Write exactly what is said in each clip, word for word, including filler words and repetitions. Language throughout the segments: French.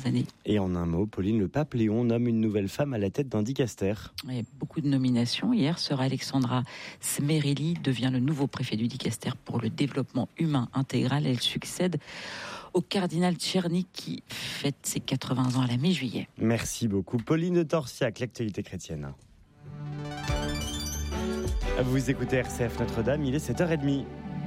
dernières années. Et en un mot, Pauline, le pape Léon nomme une nouvelle femme à la tête d'un dicaster. Il y a beaucoup de nominations. Hier, sœur Alexandra Smerili devient le nouveau préfet du dicaster pour le développement humain intégral. Elle succède au cardinal Tcherny qui fête ses quatre-vingts ans à la mi-juillet. Merci beaucoup. Pauline de Torsiac, l'actualité chrétienne. Vous écoutez R C F Notre-Dame, il est sept heures trente.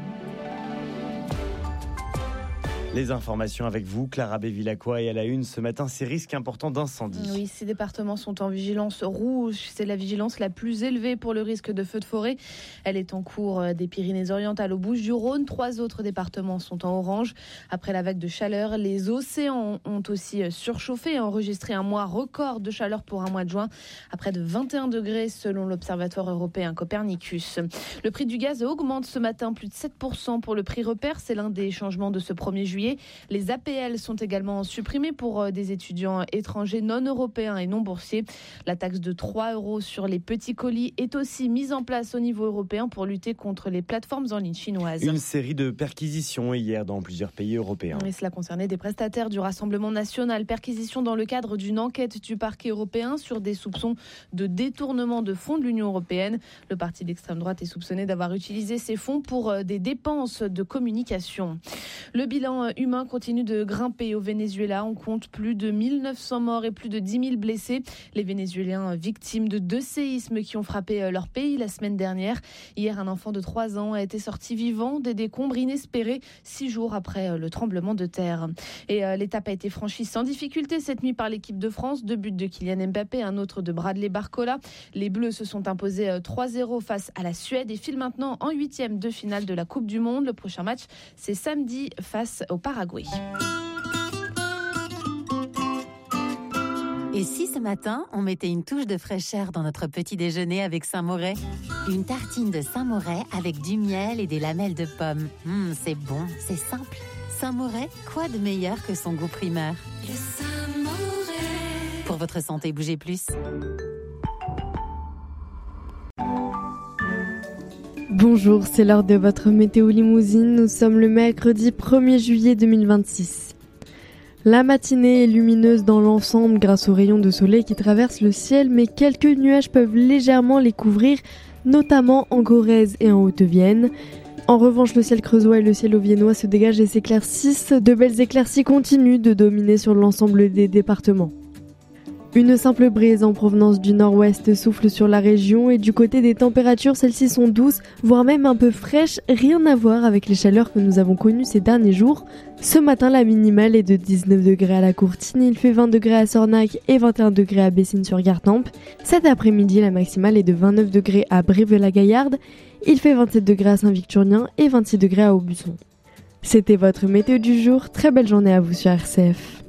Les informations avec vous, Clara Bévilacqua, et à la une ce matin, ces risques importants d'incendie. Oui, ces départements sont en vigilance rouge. C'est la vigilance la plus élevée pour le risque de feu de forêt. Elle est en cours des Pyrénées-Orientales aux Bouches-du-Rhône. Trois autres départements sont en orange. Après la vague de chaleur, les océans ont aussi surchauffé et enregistré un mois record de chaleur pour un mois de juin, à près de vingt et un degrés selon l'Observatoire européen Copernicus. Le prix du gaz augmente ce matin, plus de sept pour cent pour le prix repère. C'est l'un des changements de ce premier juillet. Les A P L sont également supprimés pour des étudiants étrangers non européens et non boursiers. La taxe de trois euros sur les petits colis est aussi mise en place au niveau européen pour lutter contre les plateformes en ligne chinoises. Une série de perquisitions hier dans plusieurs pays européens. Et cela concernait des prestataires du Rassemblement national. Perquisition dans le cadre d'une enquête du parquet européen sur des soupçons de détournement de fonds de l'Union européenne. Le parti d'extrême droite est soupçonné d'avoir utilisé ces fonds pour des dépenses de communication. Le bilan humain continue de grimper au Venezuela. On compte plus de mille neuf cents morts et plus de dix mille blessés. Les Vénézuéliens victimes de deux séismes qui ont frappé leur pays la semaine dernière. Hier, un enfant de trois ans a été sorti vivant des décombres inespérés six jours après le tremblement de terre. Et l'étape a été franchie sans difficulté cette nuit par l'équipe de France. Deux buts de Kylian Mbappé, un autre de Bradley Barcola. Les Bleus se sont imposés trois zéro face à la Suède et filent maintenant en huitième de finale de la Coupe du Monde. Le prochain match, c'est samedi face au Paraguay. Et si ce matin, on mettait une touche de fraîcheur dans notre petit déjeuner avec Saint-Moret ? Une tartine de Saint-Moret avec du miel et des lamelles de pommes. Mmh, c'est bon, c'est simple. Saint-Moret, quoi de meilleur que son goût primeur ? Le Saint-Moret. Pour votre santé, bougez plus. Bonjour, c'est l'heure de votre météo limousine. Nous sommes le mercredi premier juillet deux mille vingt-six. La matinée est lumineuse dans l'ensemble grâce aux rayons de soleil qui traversent le ciel, mais quelques nuages peuvent légèrement les couvrir, notamment en Corrèze et en Haute-Vienne. En revanche, le ciel creusois et le ciel auviennois se dégagent et s'éclaircissent. De belles éclaircies continuent de dominer sur l'ensemble des départements. Une simple brise en provenance du nord-ouest souffle sur la région et du côté des températures, celles-ci sont douces, voire même un peu fraîches, rien à voir avec les chaleurs que nous avons connues ces derniers jours. Ce matin, la minimale est de dix-neuf degrés à la Courtine, il fait vingt degrés à Sornac et vingt et un degrés à Bessines-sur-Gartempe. Cet après-midi, la maximale est de vingt-neuf degrés à Brive-la-Gaillarde, il fait vingt-sept degrés à Saint-Victorien et vingt-six degrés à Aubusson. C'était votre météo du jour, très belle journée à vous sur R C F.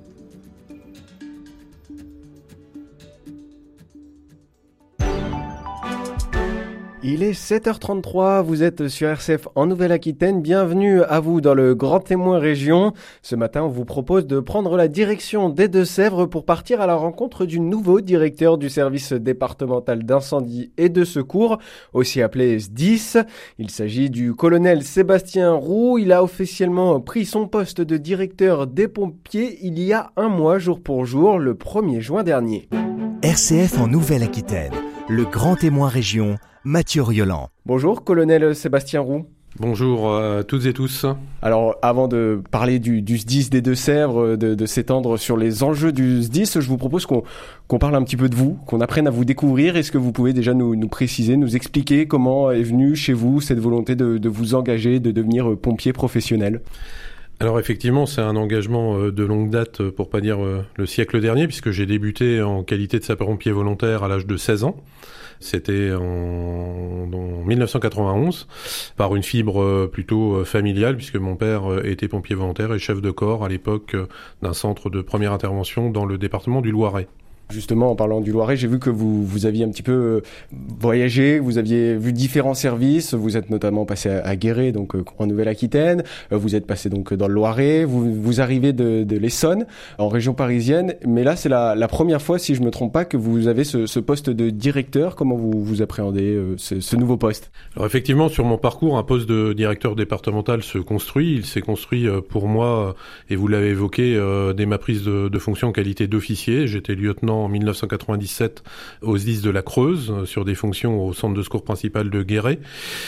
Il est sept heures trente-trois, vous êtes sur R C F en Nouvelle-Aquitaine, bienvenue à vous dans le Grand Témoin Région. Ce matin, on vous propose de prendre la direction des Deux-Sèvres pour partir à la rencontre du nouveau directeur du service départemental d'incendie et de secours, aussi appelé S D I S. Il s'agit du colonel Sébastien Roux. Il a officiellement pris son poste de directeur des pompiers il y a un mois, jour pour jour, le premier juin dernier. R C F en Nouvelle-Aquitaine, le Grand Témoin Région, Mathieu Rioland. Bonjour, colonel Sébastien Roux. Bonjour à toutes et tous. Alors, avant de parler du, du S D I S des Deux-Sèvres, de, de s'étendre sur les enjeux du S D I S, je vous propose qu'on, qu'on parle un petit peu de vous, qu'on apprenne à vous découvrir. Est-ce que vous pouvez déjà nous, nous préciser, nous expliquer comment est venue chez vous cette volonté de, de vous engager, de devenir pompier professionnel ? Alors effectivement, c'est un engagement de longue date, pour pas dire le siècle dernier, puisque j'ai débuté en qualité de sapeur-pompier volontaire à l'âge de seize ans. C'était en, en dix-neuf cent quatre-vingt-onze, par une fibre plutôt familiale, puisque mon père était pompier volontaire et chef de corps à l'époque d'un centre de première intervention dans le département du Loiret. Justement, en parlant du Loiret, j'ai vu que vous, vous aviez un petit peu voyagé, vous aviez vu différents services, vous êtes notamment passé à, à Guéret, donc en Nouvelle-Aquitaine, vous êtes passé donc dans le Loiret, vous, vous arrivez de, de l'Essonne, en région parisienne, mais là c'est la, la première fois, si je me trompe pas, que vous avez ce, ce poste de directeur. Comment vous, vous appréhendez euh, ce, ce nouveau poste? Alors effectivement, sur mon parcours, un poste de directeur départemental se construit. Il s'est construit pour moi, et vous l'avez évoqué, euh, dès ma prise de, de fonction en qualité d'officier. J'étais lieutenant en mille neuf cent quatre-vingt-dix-sept au S D I S de la Creuse, sur des fonctions au centre de secours principal de Guéret.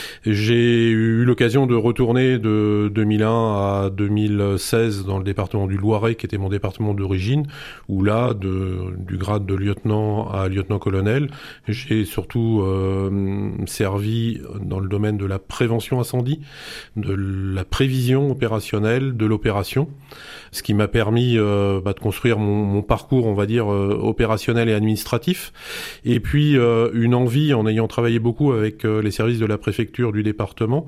J'ai eu l'occasion de retourner de deux mille un à deux mille seize dans le département du Loiret, qui était mon département d'origine, où là, de, du grade de lieutenant à lieutenant-colonel, j'ai surtout euh, servi dans le domaine de la prévention incendie, de la prévision opérationnelle, de l'opération, ce qui m'a permis euh, bah, de construire mon, mon parcours, on va dire, euh, opérationnel et administratif, et puis euh, une envie, en ayant travaillé beaucoup avec euh, les services de la préfecture du département,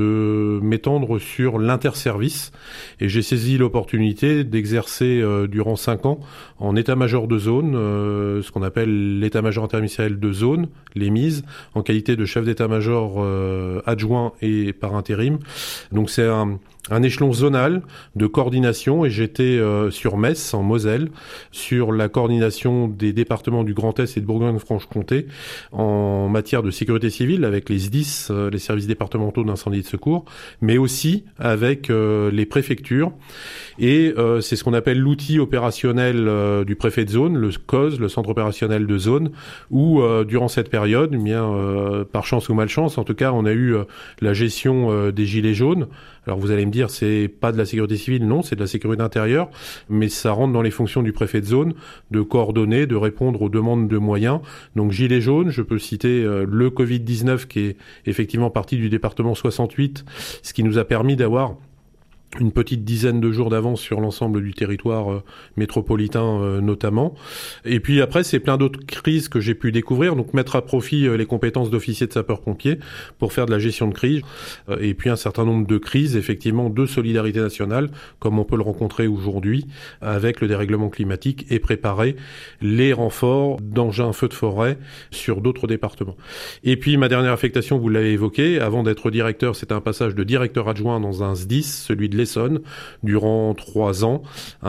de m'étendre sur l'interservice, et j'ai saisi l'opportunité d'exercer euh, durant cinq ans en état-major de zone, euh, ce qu'on appelle l'état-major interministériel de zone, l'E M I S, en qualité de chef d'état-major euh, adjoint et par intérim. Donc c'est un un échelon zonal de coordination, et j'étais euh, sur Metz, en Moselle, sur la coordination des départements du Grand Est et de Bourgogne-Franche-Comté en matière de sécurité civile avec les S D I S, euh, les services départementaux d'incendie et de secours, mais aussi avec euh, les préfectures. Et euh, c'est ce qu'on appelle l'outil opérationnel euh, du préfet de zone, le C O Z, le centre opérationnel de zone, où euh, durant cette période, eh bien euh, par chance ou malchance, en tout cas, on a eu euh, la gestion euh, des gilets jaunes. Alors vous allez me dire, c'est pas de la sécurité civile, non, c'est de la sécurité intérieure, mais ça rentre dans les fonctions du préfet de zone de coordonner, de répondre aux demandes de moyens. Donc gilets jaunes, je peux citer euh, le covid dix-neuf qui est effectivement parti du département soixante-huit, ce qui nous a permis d'avoir une petite dizaine de jours d'avance sur l'ensemble du territoire euh, métropolitain euh, notamment. Et puis après, c'est plein d'autres crises que j'ai pu découvrir, donc mettre à profit euh, les compétences d'officier de sapeur-pompier pour faire de la gestion de crise. Euh, et puis un certain nombre de crises, effectivement, de solidarité nationale, comme on peut le rencontrer aujourd'hui avec le dérèglement climatique, et préparer les renforts d'engins feux de forêt sur d'autres départements. Et puis ma dernière affectation, vous l'avez évoqué, avant d'être directeur, c'était un passage de directeur adjoint dans un S D I S, celui de l'Essonne, durant trois ans,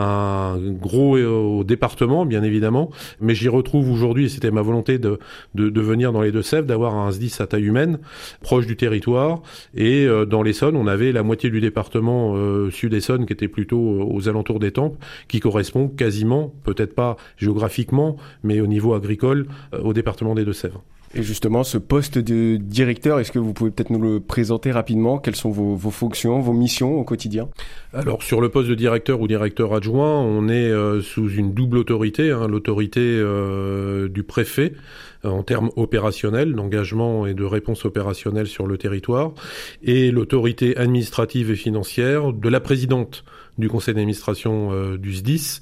un gros euh, département bien évidemment, mais j'y retrouve aujourd'hui, et c'était ma volonté de, de, de venir dans les Deux-Sèvres, d'avoir un S D I S à taille humaine, proche du territoire, et euh, dans l'Essonne, on avait la moitié du département euh, sud-Essonne qui était plutôt aux alentours d'Étampes, qui correspond quasiment, peut-être pas géographiquement, mais au niveau agricole, euh, au département des Deux-Sèvres. Et justement, ce poste de directeur, est-ce que vous pouvez peut-être nous le présenter rapidement? Quelles sont vos, vos fonctions, vos missions au quotidien? Alors, sur le poste de directeur ou directeur adjoint, on est euh, sous une double autorité, hein, l'autorité euh, du préfet, euh, en termes opérationnels, d'engagement et de réponse opérationnelle sur le territoire, et l'autorité administrative et financière de la présidente du conseil d'administration euh, du S D I S,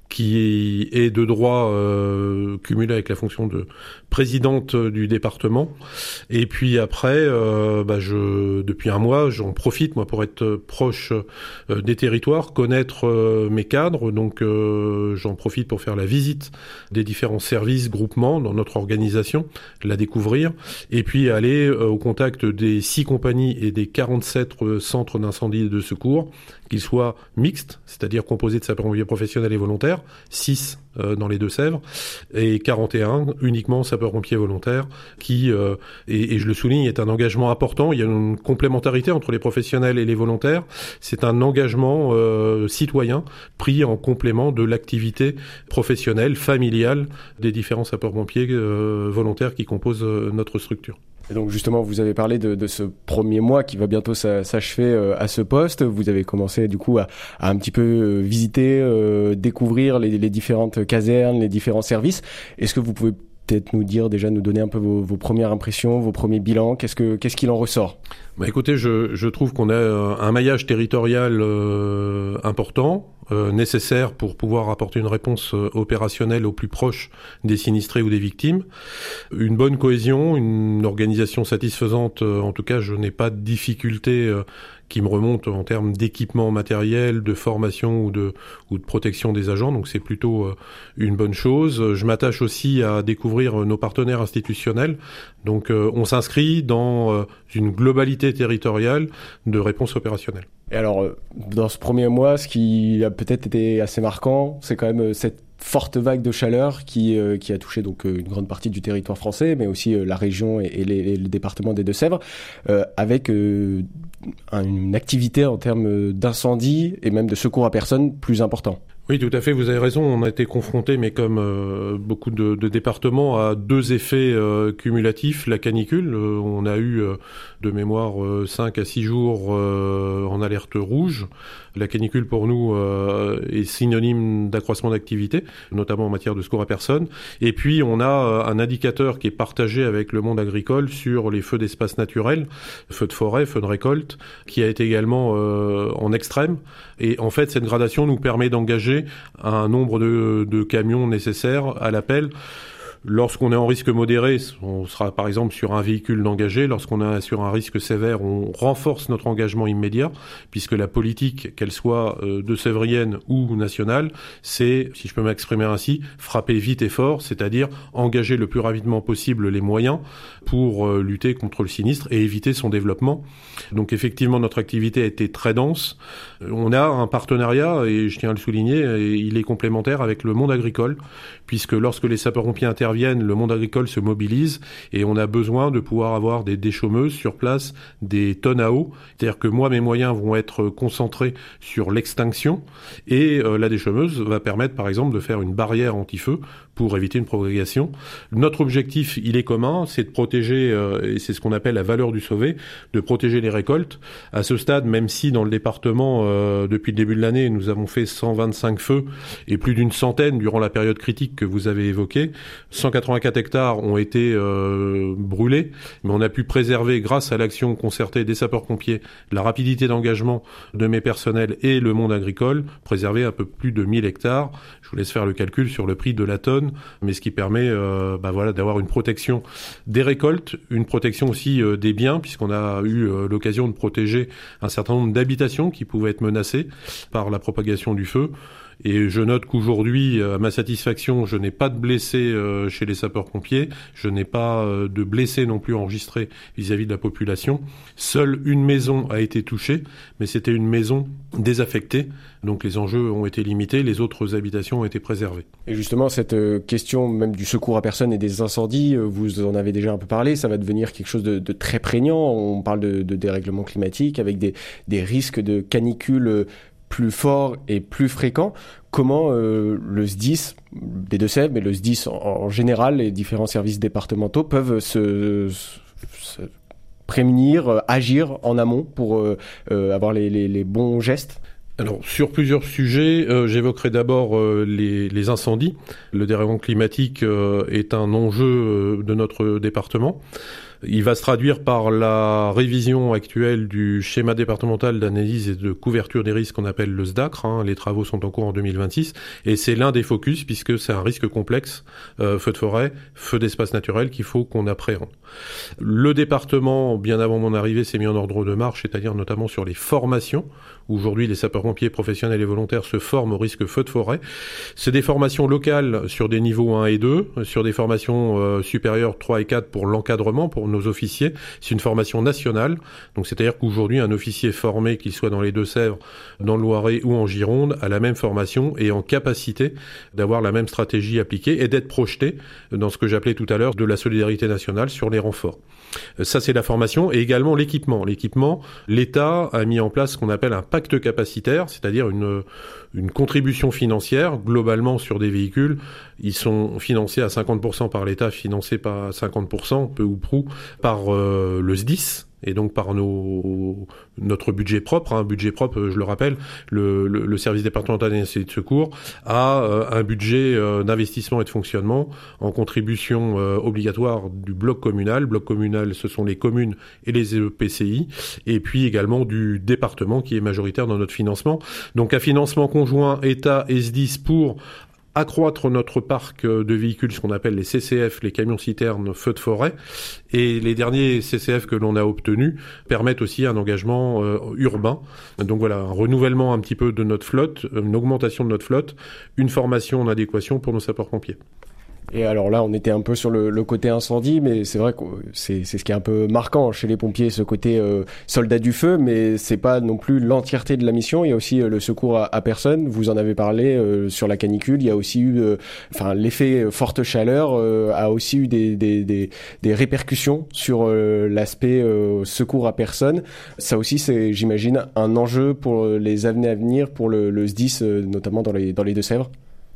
qui est de droit euh, cumulé avec la fonction de présidente du département. Et puis après, euh, bah je, depuis un mois, j'en profite moi pour être proche euh, des territoires, connaître euh, mes cadres. Donc euh, j'en profite pour faire la visite des différents services, groupements dans notre organisation, la découvrir, et puis aller euh, au contact des six compagnies et des quarante-sept euh, centres d'incendie et de secours, qu'ils soient mixtes, c'est-à-dire composés de sapeurs-pompiers professionnels et volontaires, six euh, dans les Deux-Sèvres, et quarante et un uniquement sapeurs-pompiers volontaires, qui, euh, et, et je le souligne, est un engagement important. Il y a une complémentarité entre les professionnels et les volontaires. C'est un engagement euh, citoyen pris en complément de l'activité professionnelle, familiale des différents sapeurs-pompiers euh, volontaires qui composent euh, notre structure. Et donc justement, vous avez parlé de, de ce premier mois qui va bientôt s'achever euh, à ce poste. Vous avez commencé du coup à, à un petit peu euh, visiter, euh, découvrir les, les différentes casernes, les différents services. Est-ce que vous pouvez peut-être nous dire, déjà nous donner un peu vos, vos premières impressions, vos premiers bilans? Qu'est-ce que, qu'est-ce qu'il en ressort? Bah écoutez, je, je trouve qu'on a un maillage territorial euh, important, euh, nécessaire pour pouvoir apporter une réponse euh, opérationnelle au plus proche des sinistrés ou des victimes. Une bonne cohésion, une organisation satisfaisante, euh, en tout cas je n'ai pas de difficulté euh, qui me remontent en termes d'équipement matériel, de formation ou de, ou de protection des agents. Donc c'est plutôt euh, une bonne chose. Je m'attache aussi à découvrir nos partenaires institutionnels. Donc euh, on s'inscrit dans euh, une globalité territoriale de réponse opérationnelle. Et alors, dans ce premier mois, ce qui a peut-être été assez marquant, c'est quand même cette forte vague de chaleur qui, euh, qui a touché donc une grande partie du territoire français, mais aussi euh, la région et, et, les, et le département des Deux-Sèvres, euh, avec euh, une activité en termes d'incendie et même de secours à personne plus important. Oui, tout à fait, vous avez raison. On a été confronté, mais comme euh, beaucoup de, de départements, à deux effets euh, cumulatifs. La canicule, euh, on a eu euh, de mémoire euh, cinq à six jours euh, en alerte rouge. La canicule, pour nous, euh, est synonyme d'accroissement d'activité, notamment en matière de secours à personne. Et puis, on a euh, un indicateur qui est partagé avec le monde agricole sur les feux d'espaces naturels, feux de forêt, feux de récolte, qui a été également euh, en extrême. Et en fait, cette gradation nous permet d'engager un nombre de, de camions nécessaires à l'appel. Lorsqu'on est en risque modéré, on sera par exemple sur un véhicule d'engagé. Lorsqu'on est sur un risque sévère, on renforce notre engagement immédiat, puisque la politique, qu'elle soit euh, de sévrienne ou nationale, c'est, si je peux m'exprimer ainsi, frapper vite et fort, c'est-à-dire engager le plus rapidement possible les moyens pour euh, lutter contre le sinistre et éviter son développement. Donc effectivement, notre activité a été très dense. On a un partenariat, et je tiens à le souligner, et il est complémentaire avec le monde agricole, puisque lorsque les sapeurs-pompiers interviennent, le monde agricole se mobilise et on a besoin de pouvoir avoir des déchaumeuses sur place, des tonnes à eau. C'est-à-dire que moi, mes moyens vont être concentrés sur l'extinction et euh, la déchaumeuse va permettre, par exemple, de faire une barrière anti-feu pour éviter une propagation. Notre objectif, il est commun, c'est de protéger, euh, et c'est ce qu'on appelle la valeur du sauvé, de protéger les récoltes. À ce stade, même si dans le département, euh, depuis le début de l'année, nous avons fait cent vingt-cinq feux et plus d'une centaine durant la période critique que vous avez évoquée, cent quatre-vingt-quatre hectares ont été euh, brûlés, mais on a pu préserver, grâce à l'action concertée des sapeurs-pompiers, la rapidité d'engagement de mes personnels et le monde agricole, préserver un peu plus de mille hectares. Je vous laisse faire le calcul sur le prix de la tonne, mais ce qui permet euh, bah voilà, d'avoir une protection des récoltes, une protection aussi euh, des biens, puisqu'on a eu euh, l'occasion de protéger un certain nombre d'habitations qui pouvaient être menacées par la propagation du feu. Et je note qu'aujourd'hui, à ma satisfaction, je n'ai pas de blessés euh, chez les sapeurs-pompiers, je n'ai pas euh, de blessés non plus enregistrés vis-à-vis de la population. Seule une maison a été touchée, mais c'était une maison désaffectée, donc les enjeux ont été limités, les autres habitations ont été préservées. Et justement, cette euh, question même du secours à personne et des incendies, euh, vous en avez déjà un peu parlé, ça va devenir quelque chose de, de très prégnant. On parle de, de dérèglement climatique avec des, des risques de canicule euh, plus fort et plus fréquent. Comment euh, le S D I S des Deux-Sèvres, mais le S D I S en, en général, les différents services départementaux peuvent se, se prémunir, euh, agir en amont pour euh, euh, avoir les, les, les bons gestes? Alors, sur plusieurs sujets, euh, j'évoquerai d'abord euh, les, les incendies. Le dérèglement climatique euh, est un enjeu euh, de notre département. Il va se traduire par la révision actuelle du schéma départemental d'analyse et de couverture des risques qu'on appelle le S D A C R. Hein. Les travaux sont en cours en deux mille vingt-six et c'est l'un des focus puisque c'est un risque complexe, euh, feu de forêt, feu d'espace naturel qu'il faut qu'on appréhende. Le département, bien avant mon arrivée, s'est mis en ordre de marche, c'est-à-dire notamment sur les formations. Aujourd'hui, les sapeurs-pompiers professionnels et volontaires se forment au risque feu de forêt. C'est des formations locales sur des niveaux un et deux, sur des formations euh, supérieures trois et quatre pour l'encadrement, pour nos officiers. C'est une formation nationale. Donc, c'est-à-dire qu'aujourd'hui, un officier formé, qu'il soit dans les Deux-Sèvres, dans le Loiret ou en Gironde, a la même formation et en capacité d'avoir la même stratégie appliquée et d'être projeté dans ce que j'appelais tout à l'heure de la solidarité nationale sur les renforts. Ça, c'est la formation et également l'équipement. L'équipement, l'État a mis en place ce qu'on appelle un pacte capacitaire, c'est-à-dire une, une contribution financière globalement sur des véhicules. Ils sont financés à cinquante pour cent par l'État, financés par cinquante pour cent, peu ou prou, par euh, le S D I S. Et donc par nos, notre budget propre, un hein, budget propre, je le rappelle, le, le, le service départemental d'incendie de secours a euh, un budget euh, d'investissement et de fonctionnement en contribution euh, obligatoire du bloc communal. Bloc communal, ce sont les communes et les E P C I, et puis également du département qui est majoritaire dans notre financement. Donc un financement conjoint État et S D I S pour accroître notre parc de véhicules, ce qu'on appelle les C C F, les camions-citernes feux de forêt. Et les derniers C C F que l'on a obtenus permettent aussi un engagement euh, urbain. Donc voilà, un renouvellement un petit peu de notre flotte, une augmentation de notre flotte, une formation en adéquation pour nos sapeurs-pompiers. Et alors là, on était un peu sur le, le côté incendie, mais c'est vrai que c'est, c'est ce qui est un peu marquant chez les pompiers, ce côté euh, soldat du feu, mais c'est pas non plus l'entièreté de la mission. Il y a aussi euh, le secours à, à personne. Vous en avez parlé euh, sur la canicule. Il y a aussi eu, euh, enfin, l'effet forte chaleur euh, a aussi eu des, des, des, des répercussions sur euh, l'aspect euh, secours à personne. Ça aussi, c'est, j'imagine, un enjeu pour les années à venir, pour le, le S D I S, euh, notamment dans les, dans les Deux-Sèvres.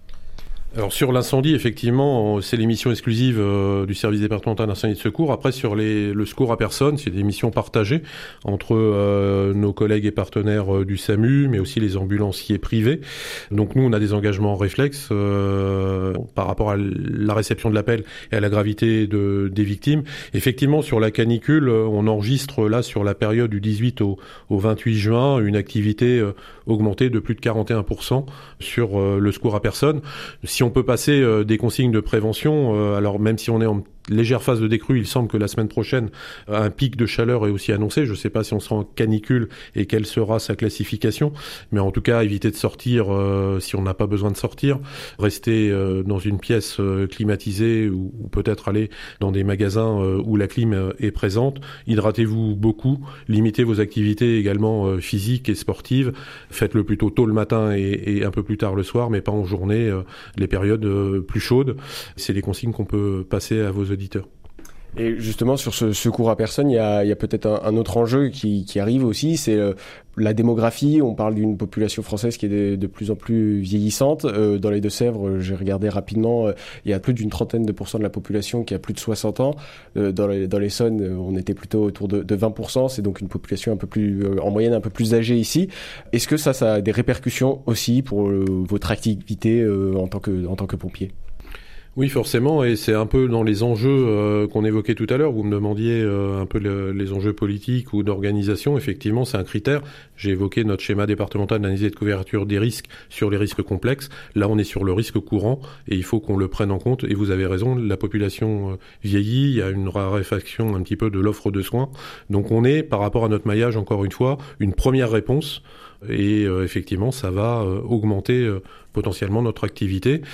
Alors sur l'incendie, effectivement, c'est les missions exclusives euh, du service départemental d'incendie et de secours. Après, sur les, le secours à personne, c'est des missions partagées entre euh, nos collègues et partenaires euh, du SAMU, mais aussi les ambulanciers privés. Donc nous, on a des engagements réflexes euh, par rapport à la réception de l'appel et à la gravité de, des victimes. Effectivement, sur la canicule, on enregistre là, sur la période du dix-huit au, au vingt-huit juin, une activité euh, augmentée de plus de quarante et un pour cent sur euh, le secours à personne. Si on peut passer euh, des consignes de prévention, euh, alors même si on est en légère phase de décrue, il semble que la semaine prochaine, un pic de chaleur est aussi annoncé. Je ne sais pas si on sera en canicule et quelle sera sa classification, mais en tout cas, éviter de sortir euh, si on n'a pas besoin de sortir, rester euh, dans une pièce euh, climatisée ou, ou peut-être aller dans des magasins euh, où la clim euh, est présente. Hydratez-vous beaucoup, limitez vos activités également euh, physiques et sportives. Faites-le plutôt tôt le matin et, et un peu plus tard le soir, mais pas en journée, euh, les périodes euh, plus chaudes. C'est les consignes qu'on peut passer à vos auditeurs. Et justement, sur ce secours à personne, il y a, il y a peut-être un, un autre enjeu qui, qui arrive aussi, c'est euh, la démographie. On parle d'une population française qui est de, de plus en plus vieillissante. Euh, dans les Deux-Sèvres, j'ai regardé rapidement, euh, il y a plus d'une trentaine de pourcents de la population qui a plus de soixante ans. Euh, dans les, dans l'Essonne, on était plutôt autour de, de vingt pour cent. C'est donc une population un peu plus, euh, en moyenne, un peu plus âgée ici. Est-ce que ça, ça a des répercussions aussi pour euh, votre activité euh, en tant que, en tant que pompier ? Oui, forcément, et c'est un peu dans les enjeux euh, qu'on évoquait tout à l'heure. Vous me demandiez euh, un peu le, les enjeux politiques ou d'organisation. Effectivement, c'est un critère. J'ai évoqué notre schéma départemental d'analyse et de couverture des risques sur les risques complexes. Là, on est sur le risque courant et il faut qu'on le prenne en compte. Et vous avez raison, la population vieillit, il y a une raréfaction un petit peu de l'offre de soins. Donc on est, par rapport à notre maillage, encore une fois, une première réponse. Et euh, effectivement, ça va euh, augmenter euh, potentiellement notre activité.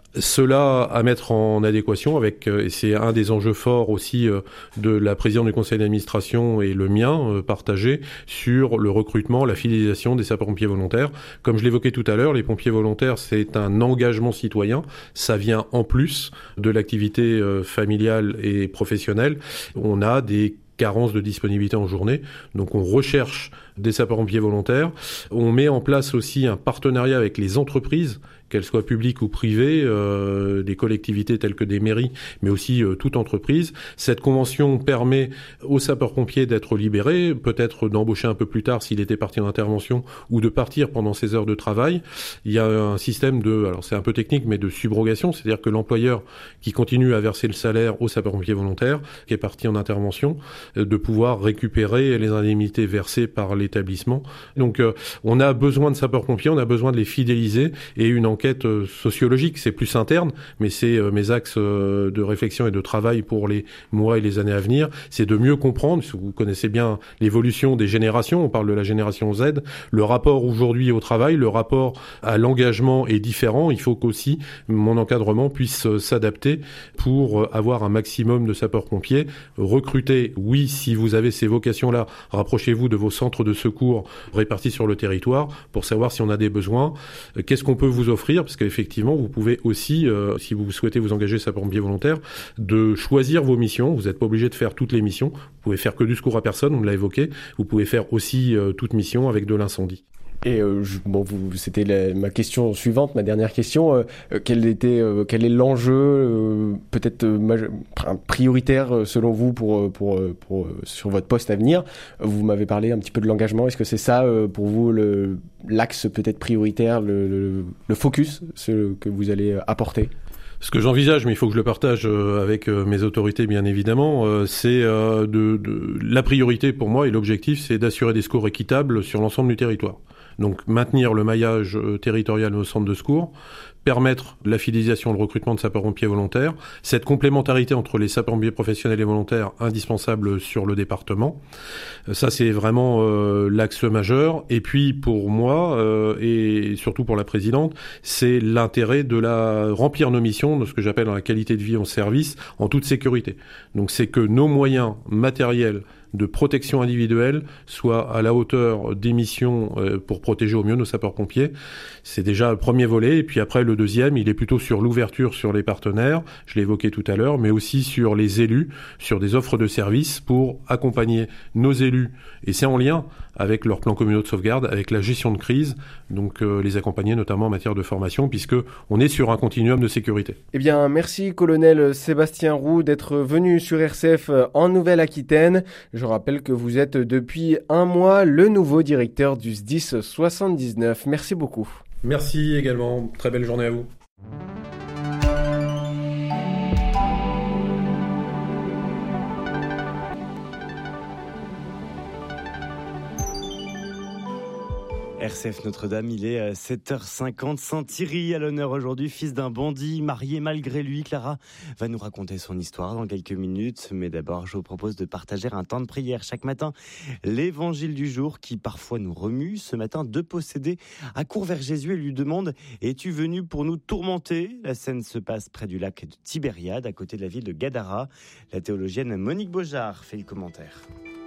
Cela à mettre en adéquation avec, et c'est un des enjeux forts aussi de la présidente du conseil d'administration et le mien partagé sur le recrutement, la fidélisation des sapeurs-pompiers volontaires. Comme je l'évoquais tout à l'heure, les pompiers volontaires, c'est un engagement citoyen. Ça vient en plus de l'activité familiale et professionnelle. On a des carence de disponibilité en journée. Donc on recherche des sapeurs-pompiers volontaires. On met en place aussi un partenariat avec les entreprises, qu'elles soient publiques ou privées, euh, des collectivités telles que des mairies, mais aussi euh, toute entreprise. Cette convention permet aux sapeurs-pompiers d'être libérés, peut-être d'embaucher un peu plus tard s'il était parti en intervention, ou de partir pendant ses heures de travail. Il y a un système de, alors c'est un peu technique, mais de subrogation, c'est-à-dire que l'employeur qui continue à verser le salaire aux sapeurs-pompiers volontaires, qui est parti en intervention, euh, de pouvoir récupérer les indemnités versées par l'établissement. Donc euh, on a besoin de sapeurs-pompiers, on a besoin de les fidéliser, et une enquête sociologique, c'est plus interne, mais c'est mes axes de réflexion et de travail pour les mois et les années à venir, c'est de mieux comprendre, si vous connaissez bien l'évolution des générations, on parle de la génération Z, le rapport aujourd'hui au travail, le rapport à l'engagement est différent, il faut qu'aussi mon encadrement puisse s'adapter pour avoir un maximum de sapeurs-pompiers, recruter, oui, si vous avez ces vocations-là, rapprochez-vous de vos centres de secours répartis sur le territoire pour savoir si on a des besoins, qu'est-ce qu'on peut vous offrir, parce qu'effectivement, vous pouvez aussi, euh, si vous souhaitez vous engager sapeur-pompier volontaire, de choisir vos missions. Vous n'êtes pas obligé de faire toutes les missions. Vous pouvez faire que du secours à personne, on l'a évoqué. Vous pouvez faire aussi euh, toute mission avec de l'incendie. Et euh, je, bon, vous, c'était la, ma question suivante, ma dernière question. Euh, quel était, euh, quel est l'enjeu, euh, peut-être euh, maj- prioritaire selon vous pour, pour, pour, pour sur votre poste à venir? Vous m'avez parlé un petit peu de l'engagement. Est-ce que c'est ça euh, pour vous le, l'axe peut-être prioritaire, le, le, le focus, ce que vous allez apporter? Ce que j'envisage, mais il faut que je le partage avec mes autorités, bien évidemment, c'est de, de la priorité pour moi et l'objectif, c'est d'assurer des secours équitables sur l'ensemble du territoire. Donc maintenir le maillage territorial de nos centres de secours, permettre la fidélisation, le recrutement de sapeurs-pompiers volontaires, cette complémentarité entre les sapeurs-pompiers professionnels et volontaires indispensable sur le département. Ça, c'est vraiment euh, l'axe majeur. Et puis, pour moi, euh, et surtout pour la présidente, c'est l'intérêt de la remplir nos missions, de ce que j'appelle la qualité de vie en service, en toute sécurité. Donc, c'est que nos moyens matériels de protection individuelle soit à la hauteur des missions euh, pour protéger au mieux nos sapeurs-pompiers. C'est déjà le premier volet. Et puis après, le deuxième, il est plutôt sur l'ouverture sur les partenaires, je l'ai évoqué tout à l'heure, mais aussi sur les élus, sur des offres de services pour accompagner nos élus. Et c'est en lien avec leur plan communaux de sauvegarde, avec la gestion de crise, donc euh, les accompagner notamment en matière de formation, puisque on est sur un continuum de sécurité. Eh bien, merci colonel Sébastien Roux d'être venu sur R C F en Nouvelle-Aquitaine. Je rappelle que vous êtes depuis un mois le nouveau directeur du S D I S soixante-dix-neuf. Merci beaucoup. Merci également. Très belle journée à vous. R C F Notre-Dame, il est sept heures cinquante. Saint-Thierry à l'honneur aujourd'hui, fils d'un bandit, marié malgré lui. Clara va nous raconter son histoire dans quelques minutes. Mais d'abord, je vous propose de partager un temps de prière chaque matin. L'évangile du jour qui parfois nous remue. Ce matin, deux possédés accourent vers Jésus et lui demandent « Es-tu venu pour nous tourmenter ?» La scène se passe près du lac de Tibériade, à côté de la ville de Gadara. La théologienne Monique Beaujard fait le commentaire.